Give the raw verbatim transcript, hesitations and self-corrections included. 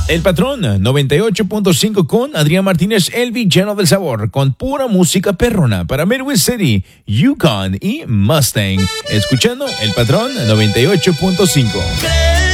El Patrón noventa y ocho punto cinco con Adrián Martínez, el villano del sabor, con pura música perrona para Midwest City, Yukon y Mustang. Escuchando El Patrón noventa y ocho punto cinco.